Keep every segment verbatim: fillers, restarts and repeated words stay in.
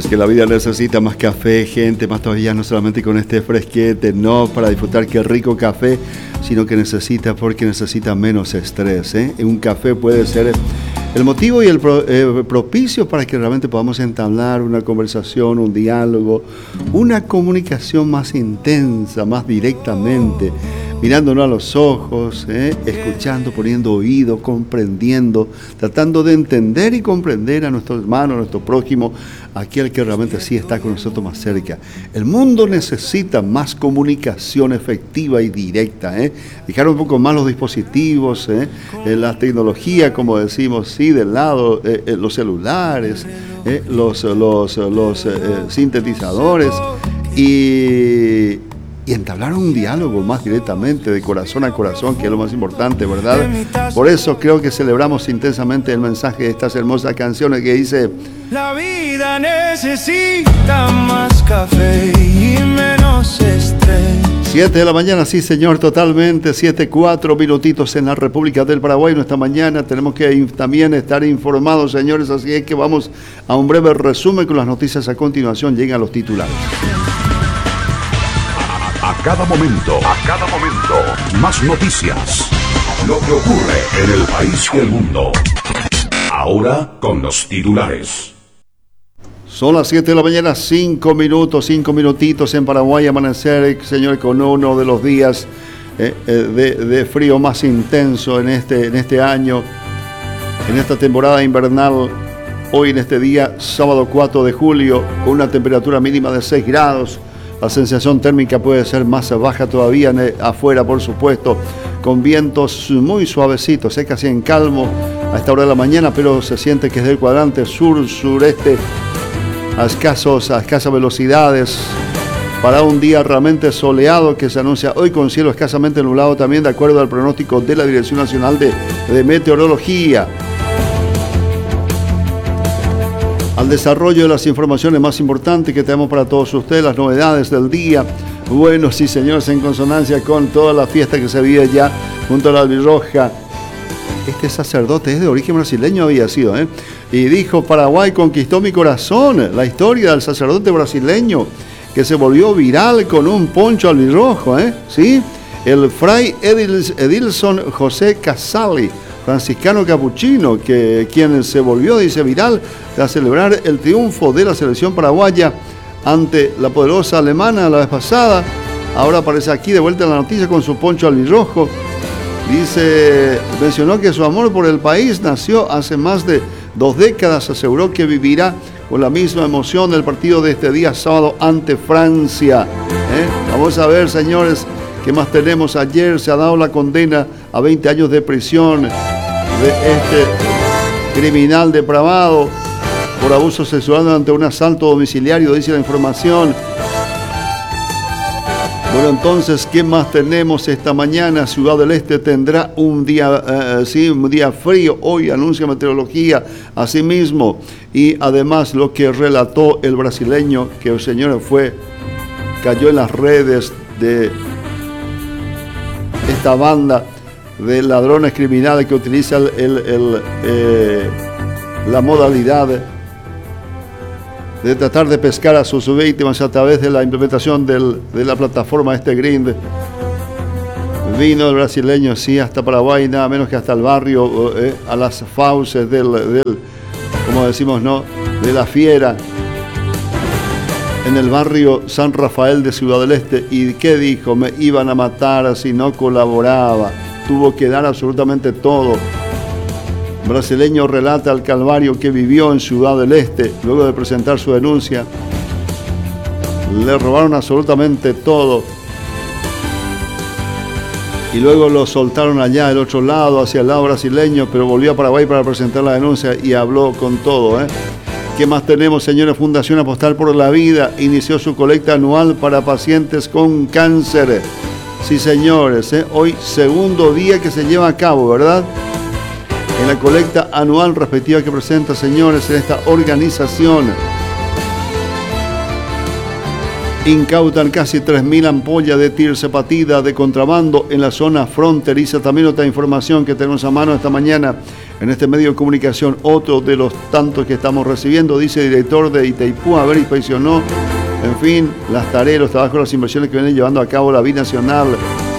Que la vida necesita más café, gente, más todavía, no solamente con este fresquete, no para disfrutar qué rico café, sino que necesita porque necesita menos estrés, ¿eh? Un café puede ser el motivo y el pro, eh, propicio para que realmente podamos entablar una conversación, un diálogo, una comunicación más intensa, más directamente, mirándonos a los ojos, ¿eh? Escuchando, poniendo oído, comprendiendo, tratando de entender y comprender a nuestro hermano, a nuestro prójimo, aquel que realmente sí está con nosotros más cerca. El mundo necesita más comunicación efectiva y directa, ¿eh? Dejar un poco más los dispositivos, ¿eh? Eh, la tecnología, como decimos, sí, del lado, eh, eh, los celulares, ¿eh? los, los, los eh, sintetizadores y... y entablar un diálogo más directamente, de corazón a corazón, que es lo más importante, ¿verdad? Por eso creo que celebramos intensamente el mensaje de estas hermosas canciones que dice: la vida necesita más café y menos estrés. siete de la mañana, sí señor, totalmente, siete, cuatro minutitos en la República del Paraguay. Nuestra mañana tenemos que también estar informados, señores, así es que vamos a un breve resumen con las noticias. A continuación llegan los titulares. A cada momento, a cada momento, más noticias. Lo que ocurre en el país y el mundo. Ahora con los titulares. Son las siete de la mañana, cinco minutos, cinco minutitos en Paraguay. Amanecer, señores, con uno de los días eh, de, de frío más intenso en este, en este año, en esta temporada invernal. Hoy en este día, sábado cuatro de julio, con una temperatura mínima de seis grados. La sensación térmica puede ser más baja todavía afuera, por supuesto, con vientos muy suavecitos, es casi en calmo a esta hora de la mañana, pero se siente que es del cuadrante sur-sureste a, escasos, a escasas velocidades, para un día realmente soleado que se anuncia hoy con cielo escasamente nublado también, de acuerdo al pronóstico de la Dirección Nacional de, de Meteorología. Al desarrollo de las informaciones más importantes que tenemos para todos ustedes, las novedades del día. Bueno, sí señores, en consonancia con toda la fiesta que se vive ya junto a la Albirroja. Este sacerdote es de origen brasileño, había sido, ¿eh? Y dijo: Paraguay conquistó mi corazón. La historia del sacerdote brasileño que se volvió viral con un poncho albirrojo, ¿eh? ¿Sí? El fray Edil, Edilson José Casali, franciscano capuchino, que quien se volvió, dice, viral tras celebrar el triunfo de la selección paraguaya ante la poderosa alemana la vez pasada. Ahora aparece aquí de vuelta en la noticia con su poncho albirrojo. Dice, mencionó que su amor por el país nació hace más de dos décadas. Aseguró que vivirá con la misma emoción del partido de este día sábado ante Francia. ¿Eh? Vamos a ver, señores, qué más tenemos. Ayer se ha dado la condena a veinte años de prisión de este criminal depravado por abuso sexual durante un asalto domiciliario, dice la información. Bueno, entonces, ¿qué más tenemos esta mañana? Ciudad del Este tendrá un día, eh, sí, un día frío, hoy anuncia meteorología, asimismo, y además lo que relató el brasileño, que el señor fue, cayó en las redes de esta banda de ladrones criminales que utiliza el, el, el, eh, la modalidad de tratar de pescar a sus víctimas a través de la implementación del, de la plataforma este Grind. Vino el brasileño, sí, hasta Paraguay, nada menos que hasta el barrio, eh, a las fauces del, del, como decimos, ¿no?, de la Fiera, en el barrio San Rafael de Ciudad del Este. ¿Y qué dijo? Me iban a matar si no colaboraba. Tuvo que dar absolutamente todo. El brasileño relata el calvario que vivió en Ciudad del Este luego de presentar su denuncia. Le robaron absolutamente todo y luego lo soltaron allá del otro lado, hacia el lado brasileño, pero volvió a Paraguay para presentar la denuncia y habló con todo, ¿eh? ¿Qué más tenemos, señores? Fundación Apostar por la Vida inició su colecta anual para pacientes con cáncer. Sí, señores, ¿eh? Hoy segundo día que se lleva a cabo, ¿verdad? En la colecta anual respectiva que presenta, señores, en esta organización. Incautan casi tres mil ampollas de tirzepatida de contrabando en la zona fronteriza. También otra información que tenemos a mano esta mañana en este medio de comunicación, otro de los tantos que estamos recibiendo, dice el director de Itaipú, haber inspeccionó, en fin, las tareas, los trabajos, las inversiones que viene llevando a cabo la Binacional.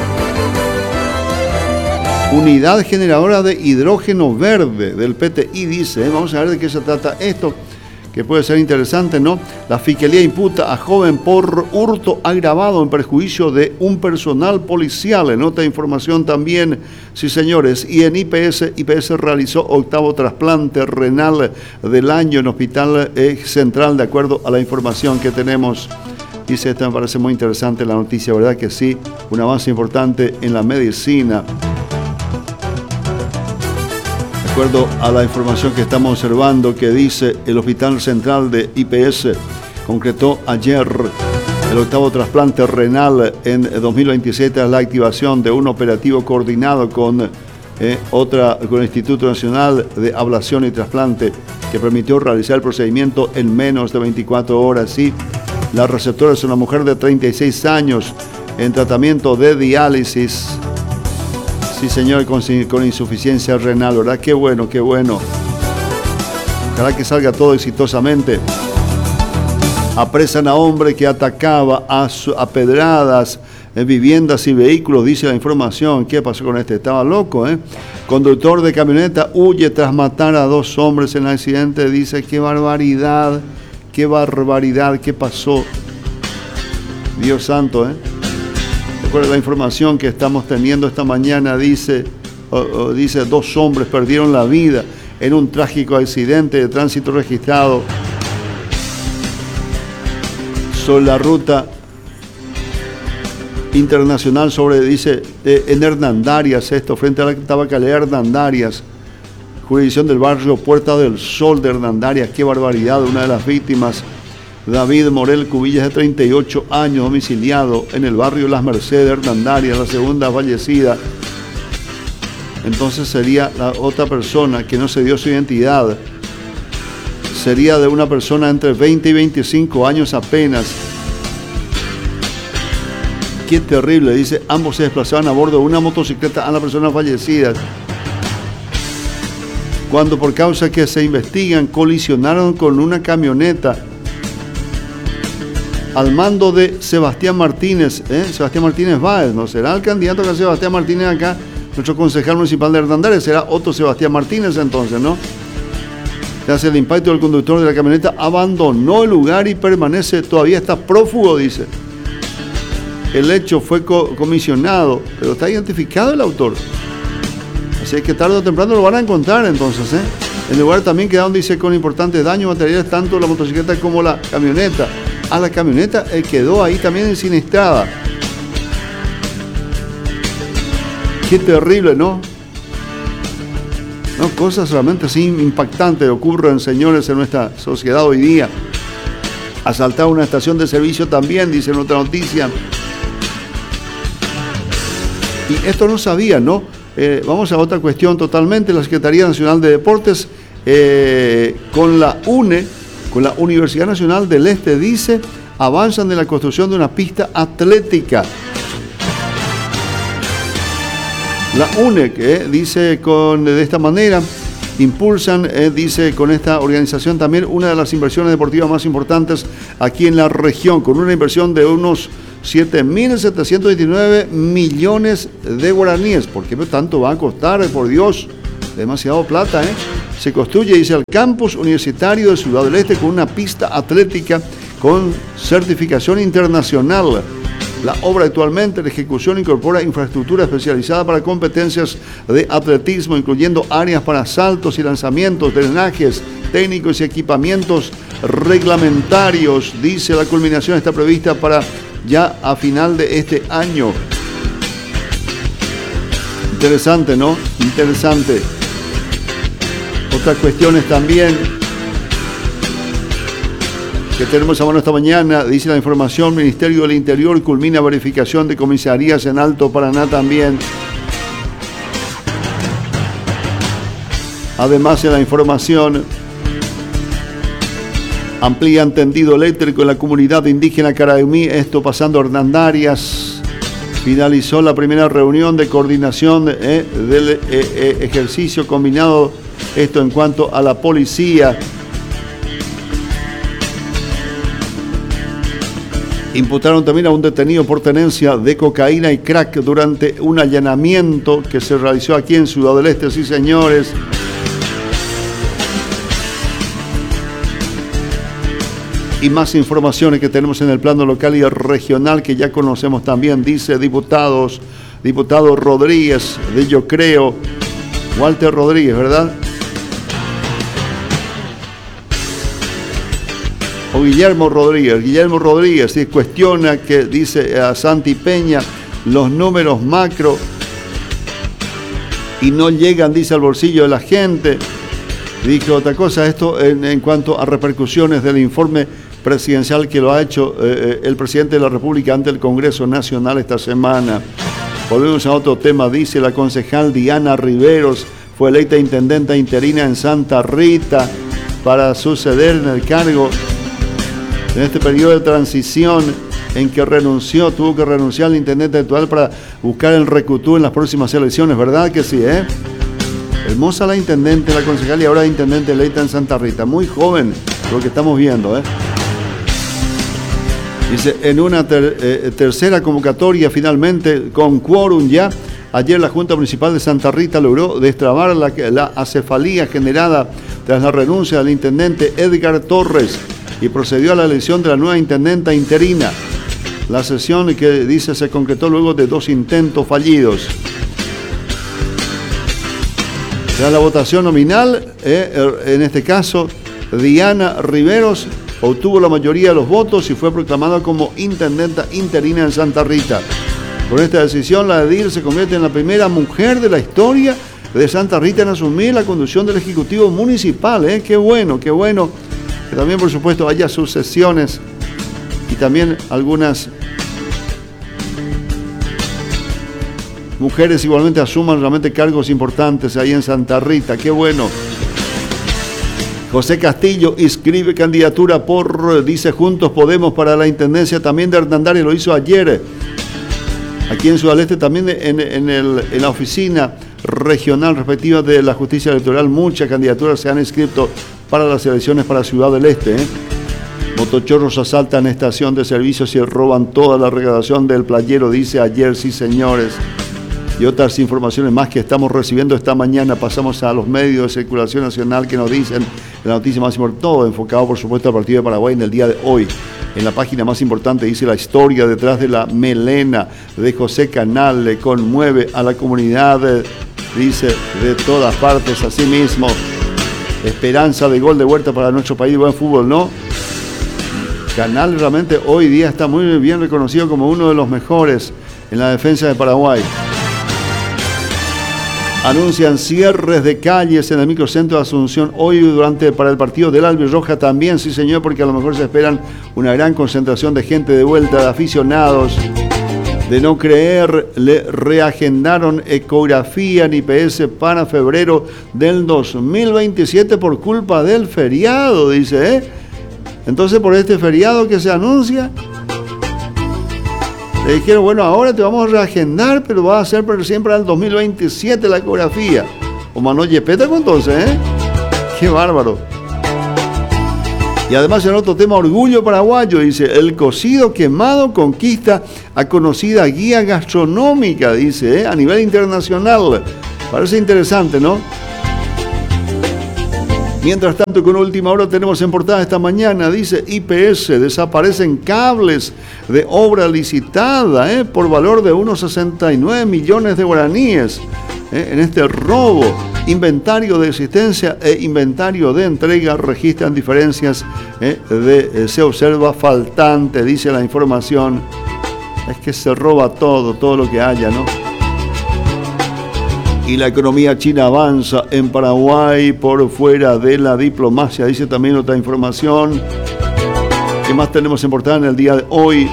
Unidad generadora de hidrógeno verde del P T I, dice, ¿eh? Vamos a ver de qué se trata esto, que puede ser interesante, ¿no? La Fiscalía imputa a joven por hurto agravado en perjuicio de un personal policial. En otra información también, sí señores, y en I P S, I P S realizó octavo trasplante renal del año en Hospital Central, de acuerdo a la información que tenemos. Dice, esta me parece muy interesante la noticia, ¿verdad que sí? Un avance importante en la medicina. De acuerdo a la información que estamos observando, que dice el Hospital Central de I P S concretó ayer el octavo trasplante renal en dos mil veintisiete, la activación de un operativo coordinado con eh, otra con el Instituto Nacional de Ablación y Trasplante, que permitió realizar el procedimiento en menos de veinticuatro horas. Sí, la receptora es una mujer de treinta y seis años en tratamiento de diálisis. Sí, señor, con, con insuficiencia renal, ¿verdad? Qué bueno, qué bueno. Ojalá que salga todo exitosamente. Apresan a hombre que atacaba a, su, a pedradas en viviendas y vehículos, dice la información. ¿Qué pasó con este? Estaba loco, ¿eh? Conductor de camioneta huye tras matar a dos hombres en accidente. Dice, qué barbaridad, qué barbaridad, qué pasó. Dios santo, ¿eh? Recuerda la información que estamos teniendo esta mañana, dice, oh, oh, dice, dos hombres perdieron la vida en un trágico accidente de tránsito registrado sobre la ruta internacional sobre, dice, eh, en Hernandarias, esto, frente a la tabacalera Hernandarias, jurisdicción del barrio Puerta del Sol de Hernandarias. Qué barbaridad. Una de las víctimas, David Morel Cubillas, de treinta y ocho años, domiciliado en el barrio Las Mercedes, Hernandarias, la segunda fallecida. Entonces sería la otra persona que no se dio su identidad. Sería de una persona entre veinte y veinticinco años apenas. Qué terrible, dice, ambos se desplazaban a bordo de una motocicleta a las personas fallecidas, cuando por causa que se investigan colisionaron con una camioneta al mando de Sebastián Martínez, ¿eh? Sebastián Martínez Báez, no será el candidato que es Sebastián Martínez acá, nuestro concejal municipal de Hernandarias, será otro Sebastián Martínez entonces, ¿no? Tras el impacto, del conductor de la camioneta abandonó el lugar y permanece, todavía está prófugo, dice. El hecho fue co comisionado, pero está identificado el autor. Así que tarde o temprano lo van a encontrar entonces, ¿eh? El lugar también quedaron, dice, con importantes daños materiales, tanto la motocicleta como la camioneta. A la camioneta eh, quedó ahí también ensinistrada. Qué terrible, ¿no? No, cosas realmente así impactantes ocurren, señores, en nuestra sociedad hoy día. Asaltar una estación de servicio también, dice en otra noticia. Y esto no sabía, ¿no? Eh, vamos a otra cuestión totalmente. La Secretaría Nacional de Deportes eh, con la U N E, con la Universidad Nacional del Este, dice, avanzan en la construcción de una pista atlética. La U N E, eh, dice con, de esta manera, impulsan, eh, dice con esta organización también, una de las inversiones deportivas más importantes aquí en la región, con una inversión de unos siete mil setecientos veintinueve millones de guaraníes. ¿Por qué tanto va a costar? Por Dios, demasiado plata, ¿eh? Se construye, dice, el campus universitario de Ciudad del Este con una pista atlética con certificación internacional. La obra actualmente de ejecución incorpora infraestructura especializada para competencias de atletismo, incluyendo áreas para saltos y lanzamientos, drenajes técnicos y equipamientos reglamentarios. Dice, la culminación está prevista para ya a final de este año. Interesante, ¿no? Interesante. Otras cuestiones también que tenemos a mano esta mañana, dice la información, Ministerio del Interior culmina verificación de comisarías en Alto Paraná también. Además, en la información, amplían tendido eléctrico en la comunidad indígena Caraimí, esto pasando Hernandarias. Finalizó la primera reunión de coordinación eh, del eh, eh, ejercicio combinado Esto en cuanto a la policía. Imputaron también a un detenido por tenencia de cocaína y crack durante un allanamiento que se realizó aquí en Ciudad del Este, sí señores. Y más informaciones que tenemos en el plano local y regional que ya conocemos también, dice diputados, diputado Rodríguez de Yo Creo, Walter Rodríguez, ¿verdad? O Guillermo Rodríguez, Guillermo Rodríguez, sí, cuestiona que dice a Santi Peña los números macro y no llegan, dice, al bolsillo de la gente. Dijo otra cosa, esto en, en cuanto a repercusiones del informe presidencial que lo ha hecho eh, el presidente de la República ante el Congreso Nacional esta semana. Volvemos a otro tema, dice la concejal Diana Riveros, fue electa intendenta interina en Santa Rita para suceder en el cargo en este periodo de transición en que renunció, tuvo que renunciar al intendente actual para buscar el recutú en las próximas elecciones, ¿verdad que sí, eh? Hermosa la intendente, la concejal y ahora intendente electa en Santa Rita, muy joven, lo que estamos viendo, ¿eh? Dice, en una ter, eh, tercera convocatoria finalmente con quórum ya, ayer la Junta Municipal de Santa Rita logró destrabar la, la acefalía generada tras la renuncia del intendente Edgar Torres y procedió a la elección de la nueva intendenta interina. La sesión que dice se concretó luego de dos intentos fallidos. Tras la votación nominal, eh, en este caso, Diana Riveros obtuvo la mayoría de los votos y fue proclamada como intendenta interina en Santa Rita. Con esta decisión, la edil se convierte en la primera mujer de la historia de Santa Rita en asumir la conducción del Ejecutivo Municipal. ¿eh? Qué bueno, qué bueno. Que también, por supuesto, haya sucesiones y también algunas mujeres igualmente asuman realmente cargos importantes ahí en Santa Rita. Qué bueno. José Castillo inscribe candidatura por, dice, Juntos Podemos para la Intendencia también de Hernandarias, lo hizo ayer. Aquí en Ciudad del Este también en, en, el, en la oficina regional respectiva de la Justicia Electoral, muchas candidaturas se han inscrito para las elecciones para Ciudad del Este. ¿eh? Motochorros asaltan estación de servicios y roban toda la recaudación del playero, dice ayer, sí señores. Y otras informaciones más que estamos recibiendo esta mañana. Pasamos a los medios de circulación nacional que nos dicen la noticia más importante, todo enfocado por supuesto al partido de Paraguay en el día de hoy. En la página más importante dice la historia detrás de la melena de José Canal, le conmueve a la comunidad, dice, de todas partes. Así mismo, esperanza de gol de Huerta para nuestro país, buen fútbol, ¿no? Canal realmente hoy día está muy bien reconocido como uno de los mejores en la defensa de Paraguay. Anuncian cierres de calles en el microcentro de Asunción hoy durante para el partido del Albirroja también, sí señor, porque a lo mejor se esperan una gran concentración de gente de vuelta, de aficionados. De no creer, le reagendaron ecografía ni P S para febrero del dos mil veintisiete por culpa del feriado, dice, ¿eh? Entonces, por este feriado que se anuncia, le dijeron, bueno, ahora te vamos a reagendar, pero va a ser siempre al dos mil veintisiete la ecografía. O Manuel Yepeta, entonces, ¿eh? ¡Qué bárbaro! Y además, en otro tema, orgullo paraguayo, dice, el cocido quemado conquista a conocida guía gastronómica, dice, ¿eh? A nivel internacional. Parece interesante, ¿no? Mientras tanto, con última hora tenemos en portada esta mañana, dice I P S, desaparecen cables de obra licitada eh, por valor de unos sesenta y nueve millones de guaraníes eh, en este robo. Inventario de existencia e inventario de entrega registran diferencias, eh, de, eh, se observa faltante, dice la información. Es que se roba todo, todo lo que haya, ¿no? Y la economía china avanza en Paraguay por fuera de la diplomacia, dice también otra información. ¿Qué más tenemos en portada en el día de hoy?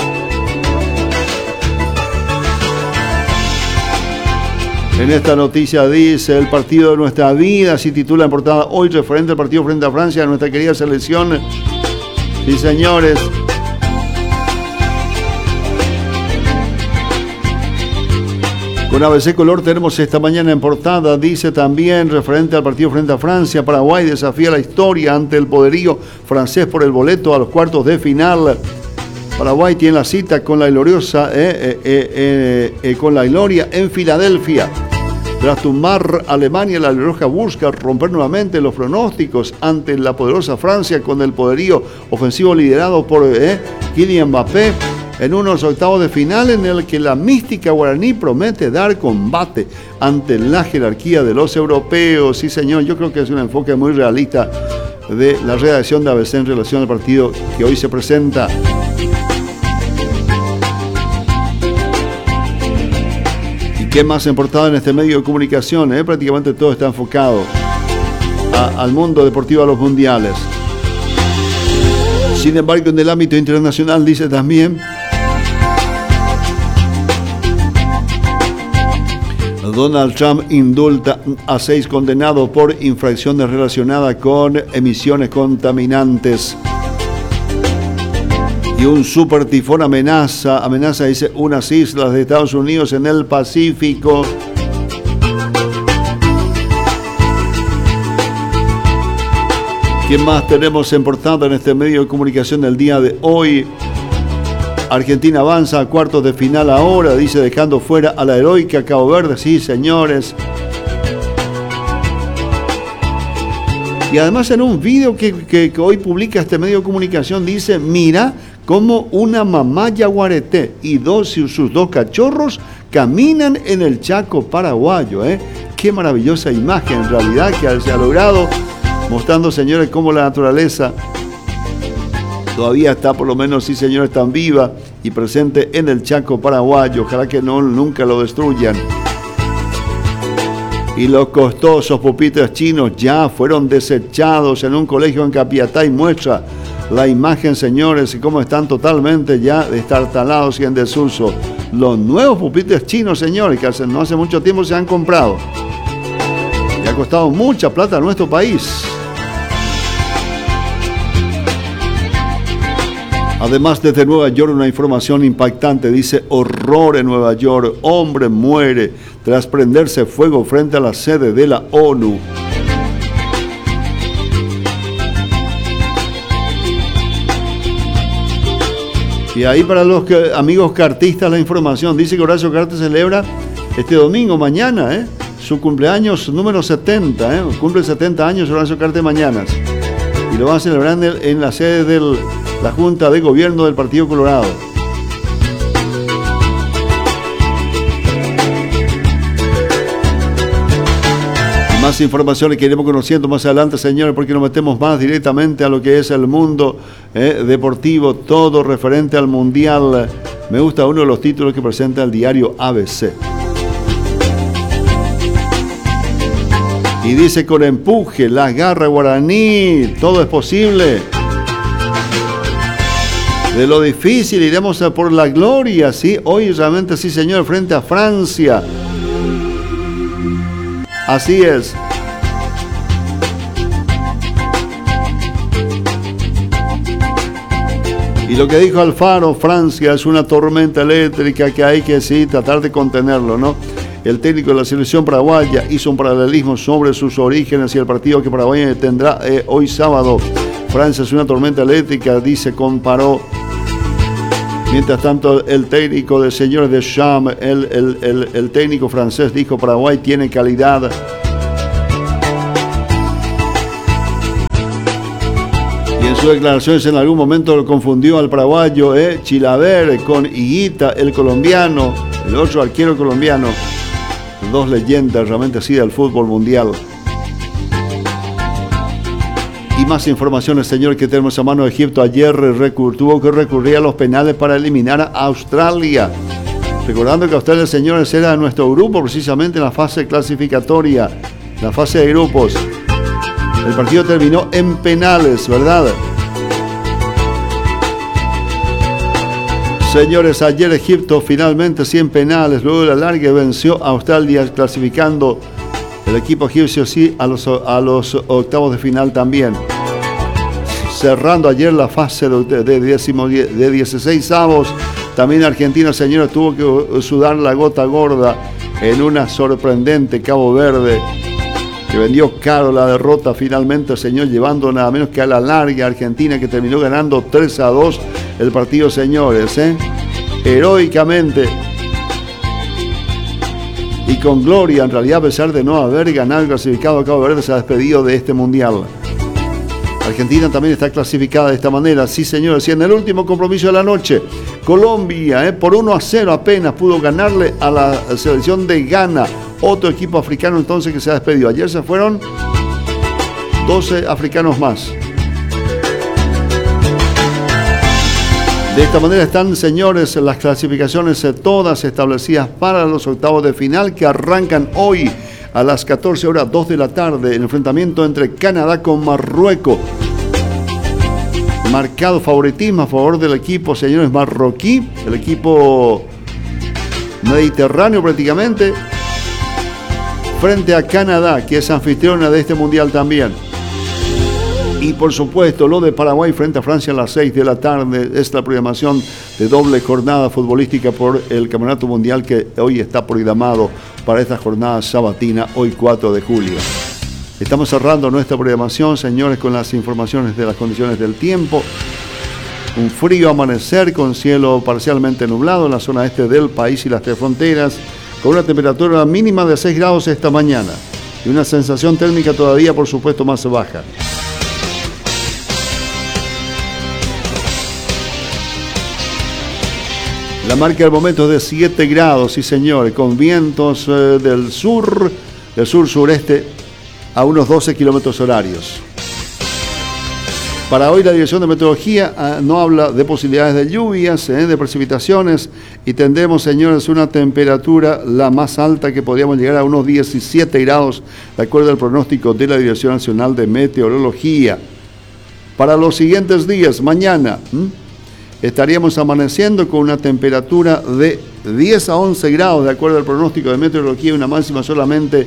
En esta noticia dice, el partido de nuestra vida, así titula en portada hoy, referente al partido frente a Francia, nuestra querida selección. Sí, señores. Con A B C Color tenemos esta mañana en portada, dice también, referente al partido frente a Francia, Paraguay desafía la historia ante el poderío francés por el boleto a los cuartos de final. Paraguay tiene la cita con la gloriosa, eh, eh, eh, eh, con la gloria en Filadelfia. Tras tumbar Alemania, la Roja busca romper nuevamente los pronósticos ante la poderosa Francia con el poderío ofensivo liderado por eh, Kylian Mbappé en unos octavos de final en el que la mística guaraní promete dar combate ante la jerarquía de los europeos. Sí, señor, yo creo que es un enfoque muy realista de la redacción de A B C en relación al partido que hoy se presenta. ¿Qué más importado en este medio de comunicación? ¿eh? Prácticamente todo está enfocado a, al mundo deportivo, a los mundiales. Sin embargo, en el ámbito internacional dice también: Donald Trump indulta a seis condenados por infracciones relacionadas con emisiones contaminantes. Y un super tifón amenaza, amenaza, dice, unas islas de Estados Unidos en el Pacífico. ¿Qué más tenemos en portada en este medio de comunicación del día de hoy? Argentina avanza a cuartos de final ahora, dice, dejando fuera a la heroica Cabo Verde. Sí, señores. Y además en un video que, que, que hoy publica este medio de comunicación dice, mira cómo una mamá yaguareté y dos, sus dos cachorros caminan en el Chaco paraguayo. ¿eh? Qué maravillosa imagen en realidad que se ha logrado, mostrando, señores, cómo la naturaleza todavía está, por lo menos, sí, señores, tan viva y presente en el Chaco paraguayo. Ojalá que no, nunca lo destruyan. Y los costosos pupitres chinos ya fueron desechados en un colegio en Capiatá y muestra la imagen, señores, y cómo están totalmente ya destartalados y en desuso. Los nuevos pupitres chinos, señores, que hace, no hace mucho tiempo se han comprado. Y ha costado mucha plata a nuestro país. Además, desde Nueva York, una información impactante. Dice, horror en Nueva York. Hombre muere tras prenderse fuego frente a la sede de la ONU. Y ahí para los que, amigos cartistas, la información. Dice que Horacio Cartes celebra este domingo, mañana, ¿eh? su cumpleaños número setenta. ¿eh? Cumple setenta años Horacio Cartes mañana. Y lo va a celebrar en, el, en la sede de la Junta de Gobierno del Partido Colorado. Más informaciones que iremos conociendo más adelante, señores, porque nos metemos más directamente a lo que es el mundo eh, deportivo, todo referente al Mundial. Me gusta uno de los títulos que presenta el diario A B C. Y dice, con empuje, la garra guaraní, todo es posible. De lo difícil iremos a por la gloria, ¿sí? Hoy realmente sí, señor, frente a Francia. Así es. Y lo que dijo Alfaro, Francia es una tormenta eléctrica que hay que sí tratar de contenerlo, ¿no? El técnico de la selección paraguaya hizo un paralelismo sobre sus orígenes y el partido que Paraguay tendrá eh, hoy sábado. Francia es una tormenta eléctrica, dice, comparó. Mientras tanto, el técnico del señor Deschamps, el, el, el, el técnico francés, dijo, Paraguay tiene calidad. Y en sus declaraciones en algún momento lo confundió al paraguayo eh, Chilaver con Higuita, el colombiano, el otro arquero colombiano. Dos leyendas realmente así del fútbol mundial. Y más informaciones, señor, que tenemos a mano. Egipto ayer recur, tuvo que recurrir a los penales para eliminar a Australia. Recordando que Australia, señores, era nuestro grupo precisamente en la fase clasificatoria, la fase de grupos. El partido terminó en penales, ¿verdad? Señores, ayer Egipto finalmente cien penales, luego de la larga venció a Australia, clasificando el equipo egipcio sí a los, a los octavos de final también. Cerrando ayer la fase de, de, décimo, de dieciséis avos, también Argentina, señores, tuvo que sudar la gota gorda en una sorprendente Cabo Verde, que vendió caro la derrota finalmente, señor, llevando nada menos que a la larga Argentina, que terminó ganando tres a dos el partido, señores, ¿eh? Heroicamente y con gloria, en realidad, a pesar de no haber ganado el clasificado a Cabo Verde, se ha despedido de este mundial. Argentina también está clasificada de esta manera, sí, señores. Y en el último compromiso de la noche, Colombia, eh, por uno a cero apenas pudo ganarle a la selección de Ghana, otro equipo africano entonces que se ha despedido. Ayer se fueron doce africanos más. De esta manera están, señores, las clasificaciones eh, todas establecidas para los octavos de final, que arrancan hoy a las catorce horas, dos de la tarde, el enfrentamiento entre Canadá con Marruecos. Marcado favoritismo a favor del equipo, señores, marroquí, el equipo mediterráneo prácticamente, frente a Canadá, que es anfitriona de este mundial también. Y por supuesto, lo de Paraguay frente a Francia a las seis de la tarde es la programación de doble jornada futbolística por el Campeonato Mundial, que hoy está programado para esta jornada sabatina, hoy cuatro de julio. Estamos cerrando nuestra programación, señores, con las informaciones de las condiciones del tiempo. Un frío amanecer con cielo parcialmente nublado en la zona este del país y las tres fronteras, con una temperatura mínima de seis grados esta mañana y una sensación térmica todavía, por supuesto, más baja. La marca del momento es de siete grados, sí, señores, con vientos eh, del sur, del sur-sureste, a unos doce kilómetros horarios. Para hoy la Dirección de Meteorología eh, no habla de posibilidades de lluvias, eh, de precipitaciones, y tendremos, señores, una temperatura la más alta, que podríamos llegar a unos diecisiete grados, de acuerdo al pronóstico de la Dirección Nacional de Meteorología. Para los siguientes días, mañana, ¿m? estaríamos amaneciendo con una temperatura de diez a once grados, de acuerdo al pronóstico de meteorología, una máxima solamente,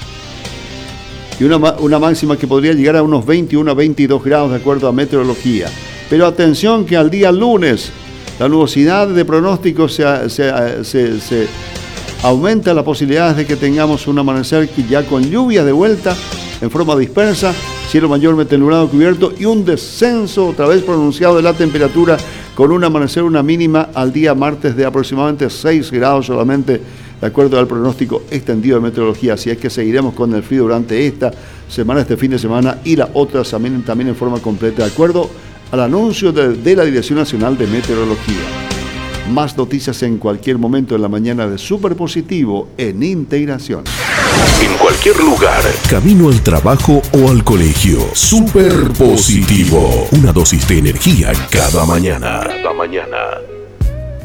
y una, una máxima que podría llegar a unos veintiuno a veintidós grados, de acuerdo a meteorología. Pero atención, que al día lunes la nubosidad de pronóstico se, se, se, se aumenta la posibilidad de que tengamos un amanecer ya con lluvia de vuelta en forma dispersa, cielo mayormente nublado cubierto y un descenso otra vez pronunciado de la temperatura, con un amanecer, una mínima al día martes de aproximadamente seis grados solamente, de acuerdo al pronóstico extendido de meteorología. Así es que seguiremos con el frío durante esta semana, este fin de semana, y la otra también, también en forma completa, de acuerdo al anuncio de, de la Dirección Nacional de Meteorología. Más noticias en cualquier momento en la mañana de Superpositivo en Integración. En cualquier lugar, camino al trabajo o al colegio. Superpositivo. Una dosis de energía cada mañana. Cada mañana.